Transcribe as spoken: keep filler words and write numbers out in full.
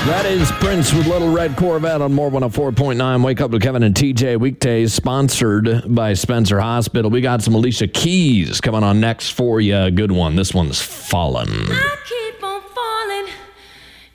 That is Prince with Little Red Corvette on More one oh four point nine. Wake up with Kevin and T J weekdays, sponsored by Spencer Hospital. We got some Alicia Keys coming on next for you. Good one. This one's Fallen.